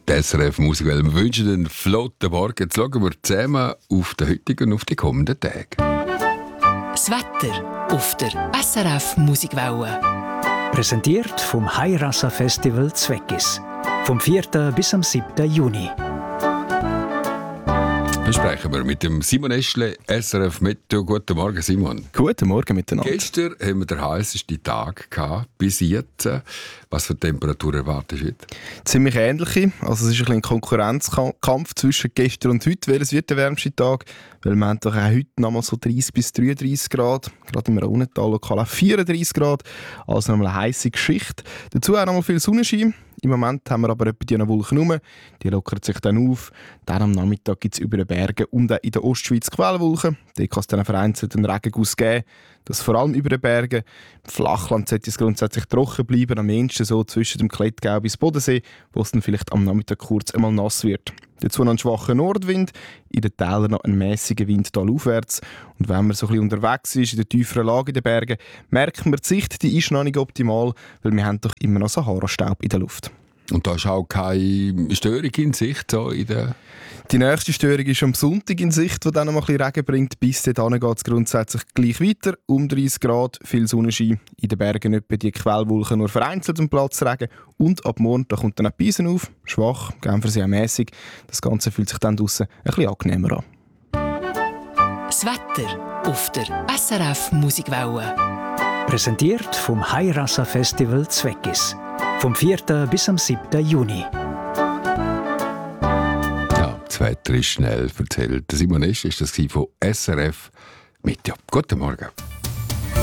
die SRF Musikwelle. Wir wünschen einen flotten Morgen. Jetzt schauen wir zusammen auf den heutigen und auf die kommenden Tage. Das Wetter auf der SRF Musikwelle. Präsentiert vom Hayrasa Festival Zweckis. Vom 4. bis am 7. Juni. Besprechen wir mit dem Simon Eschle, SRF Meteo. Guten Morgen, Simon. Guten Morgen miteinander. Gestern haben wir den heißesten Tag gehabt, bis jetzt. Was für Temperaturen erwartest du heute? Ziemlich ähnliche. Also es ist ein Konkurrenzkampf zwischen gestern und heute. Welches wird der wärmste Tag? Weil wir haben doch auch heute noch mal so 30 bis 33 Grad. Gerade im Raunetal lokal auch 34 Grad. Also noch mal eine heisse Geschichte. Dazu auch noch mal viel Sonnenschein. Im Moment haben wir aber etwa die Wolken rum. Die lockern sich dann auf. Dann am Nachmittag gibt es über den Bergen und auch in der Ostschweiz Quellwolken. Dort kann es dann vereinzelt einen Regenguss geben. Das vor allem über den Bergen. Im Flachland sollte es grundsätzlich trocken bleiben. Am ehesten so zwischen dem Klettgau bis Bodensee, wo es dann vielleicht am Nachmittag kurz einmal nass wird. Dazu noch ein schwacher Nordwind, in den Tälern noch ein mäßiger Wind talaufwärts. Und wenn man so ein bisschen unterwegs ist, in der tieferen Lage in den Bergen, merkt man, die Sicht die ist noch nicht optimal, weil wir haben doch immer noch Sahara-Staub in der Luft. Und da ist auch keine Störung in Sicht? So in der Die nächste Störung ist am Sonntag in Sicht, die dann noch ein bisschen Regen bringt. Bis dahin geht es grundsätzlich gleich weiter. Um 30 Grad, viel Sonnenschein. In den Bergen etwa die Quellwolken nur vereinzelt am Platz Regen. Und ab morgen da kommt dann auch Pisen auf. Schwach, Genfersee auch mässig. Das Ganze fühlt sich dann draussen ein bisschen angenehmer an. Das Wetter auf der SRF Musikwelle. Präsentiert vom Hayrasa Festival Zweckis. Vom 4. bis am 7. Juni. Ja, das Wetter ist schnell erzählt. Simon Esch ist das von SRF Meteo. Guten Morgen.